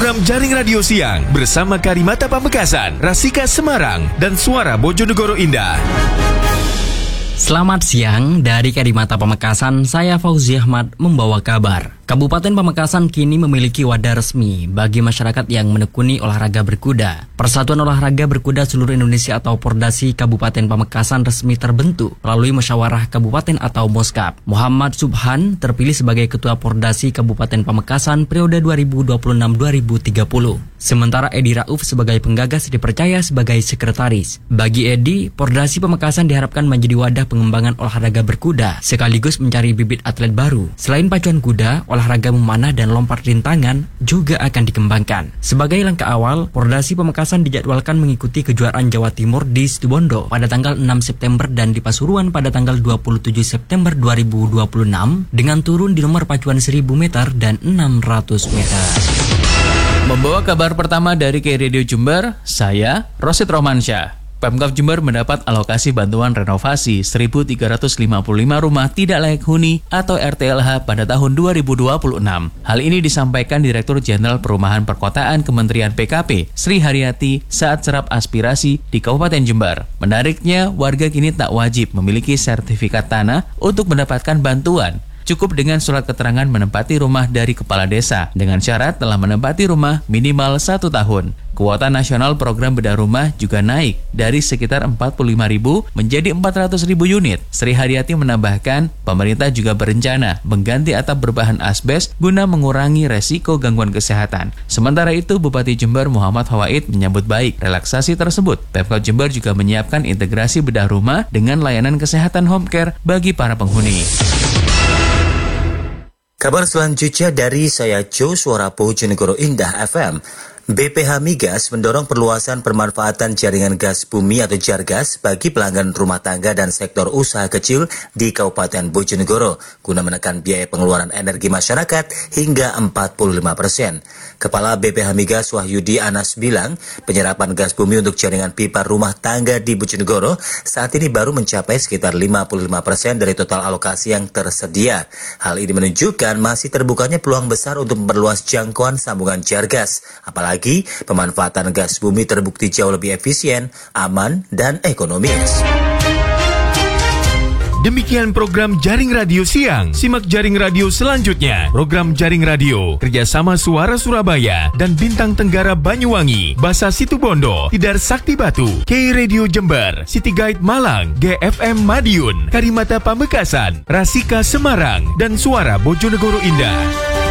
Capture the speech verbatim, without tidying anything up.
program Jaring Radio Siang bersama Karimata Pamekasan, Rasika Semarang, dan Suara Bojonegoro Indah. Selamat siang, dari Karimata Pamekasan, saya Fauzi Ahmad membawa kabar. Kabupaten Pamekasan kini memiliki wadah resmi bagi masyarakat yang menekuni olahraga berkuda. Persatuan Olahraga Berkuda Seluruh Indonesia atau Pordasi Kabupaten Pamekasan resmi terbentuk melalui Musyawarah Kabupaten atau Moskap. Muhammad Subhan terpilih sebagai Ketua Pordasi Kabupaten Pamekasan periode dua ribu dua puluh enam sampai dua ribu tiga puluh. Sementara Edi Rauf sebagai penggagas dipercaya sebagai sekretaris. Bagi Edi, Pordasi Pamekasan diharapkan menjadi wadah pengembangan olahraga berkuda sekaligus mencari bibit atlet baru. Selain pacuan kuda, olahraga memanah dan lompat rintangan juga akan dikembangkan. Sebagai langkah awal, Pordasi Pamekasan dijadwalkan mengikuti kejuaraan Jawa Timur di Situbondo pada tanggal enam September dan di Pasuruan pada tanggal dua puluh tujuh September dua ribu dua puluh enam dengan turun di nomor pacuan seribu meter dan enam ratus meter. Membawa kabar pertama dari K Radio Jember, saya Rosid Romansyah. Pemkab Jember mendapat alokasi bantuan renovasi seribu tiga ratus lima puluh lima rumah tidak layak huni atau R T L H pada tahun dua ribu dua puluh enam. Hal ini disampaikan Direktur Jenderal Perumahan Perkotaan Kementerian P K P, Sri Haryati, saat serap aspirasi di Kabupaten Jember. Menariknya, warga kini tak wajib memiliki sertifikat tanah untuk mendapatkan bantuan. Cukup dengan surat keterangan menempati rumah dari kepala desa dengan syarat telah menempati rumah minimal satu tahun. Kuota nasional program bedah rumah juga naik dari sekitar empat puluh lima ribu menjadi empat ratus ribu unit. Sri Haryati menambahkan, pemerintah juga berencana mengganti atap berbahan asbes guna mengurangi resiko gangguan kesehatan. Sementara itu, Bupati Jember Muhammad Hawaid menyambut baik relaksasi tersebut. Pemkab Jember juga menyiapkan integrasi bedah rumah dengan layanan kesehatan home care bagi para penghuni. Kabar selanjutnya dari saya Jo, Suara Bojonegoro Indah F M. B P H Migas mendorong perluasan pemanfaatan jaringan gas bumi atau Jargas bagi pelanggan rumah tangga dan sektor usaha kecil di Kabupaten Bojonegoro guna menekan biaya pengeluaran energi masyarakat hingga empat puluh lima persen. Kepala B P H Migas Wahyudi Anas bilang, penyerapan gas bumi untuk jaringan pipa rumah tangga di Bojonegoro saat ini baru mencapai sekitar lima puluh lima persen dari total alokasi yang tersedia. Hal ini menunjukkan masih terbukanya peluang besar untuk memperluas jangkauan sambungan Jargas, apalagi Lagi, pemanfaatan gas bumi terbukti jauh lebih efisien, aman, dan ekonomis. Demikian program Jaring Radio Siang. Simak Jaring Radio selanjutnya. Program Jaring Radio kerjasama Suara Surabaya dan Bintang Tenggara Banyuwangi, Basa Situbondo, Tidar Sakti Batu, K Radio Jember, City Guide Malang, G F M Madiun, Karimata Pamekasan, Rasika Semarang, dan Suara Bojonegoro Indah.